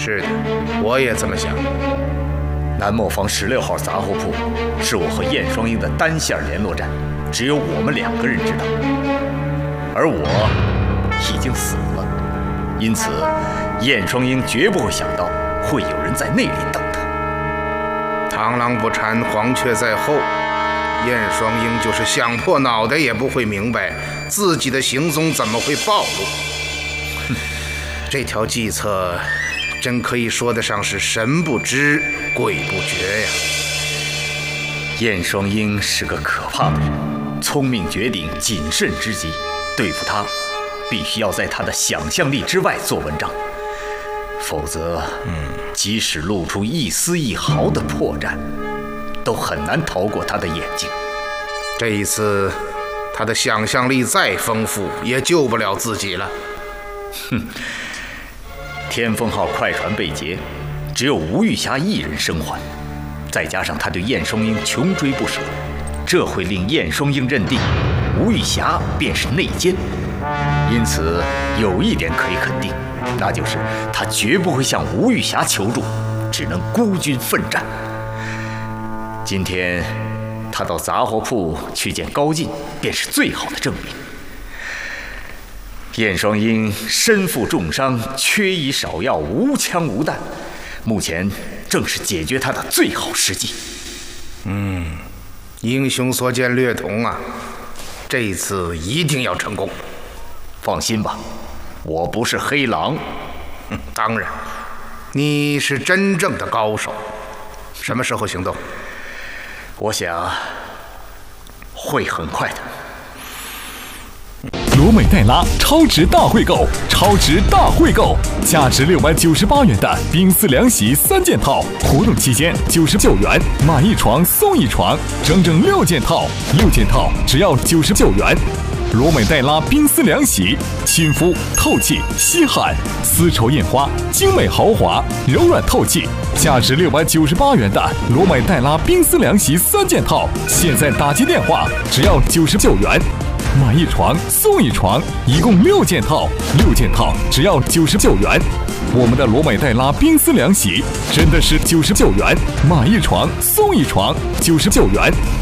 是的，我也这么想。 南磨坊16号杂货铺是我和燕双英的单线联络站，只有我们2个人知道。而我已经死了，因此燕双英绝不会想到会有人在那里等他。 螳螂不缠，黄雀在后。燕双英就是想破脑袋也不会明白自己的行踪怎么会暴露。这条计策真可以说得上是神不知鬼不觉呀。 燕双英是个可怕的人，聪明绝顶，谨慎之极。对付他，必须要在他的想象力之外做文章，否则，即使露出一丝一毫的破绽，都很难逃过他的眼睛。 这一次，他的想象力再丰富，也救不了自己了。 天风号快船被劫，只有吴玉霞一人生还，再加上他对燕双英穷追不舍，这会令燕双英认定吴玉霞便是内奸。因此，有一点可以肯定，那就是他绝不会向吴玉霞求助，只能孤军奋战。今天他到杂货铺去见高进，便是最好的证明。燕双英身负重伤，缺医少药，无枪无弹，目前正是解决他的最好时机。 英雄所见略同啊，这一次一定要成功。 放心吧，我不是黑狼。 当然，你是真正的高手。什么时候行动？ 我想会很快的。 罗美黛拉超值大汇购，超值大汇购，价值698元的冰丝凉席3件套，活动期间99元，买一床送一床，整整6件套，6件套只要99元。罗美黛拉冰丝凉席，亲肤透气吸汗，丝绸印花，精美豪华，柔软透气，价值698元的罗美黛拉冰丝凉席3件套，现在打击电话只要99元。买一床送一床，一共6件套，6件套只要99元。我们的罗美黛拉冰丝凉席真的是99元，买一床送一床，99元。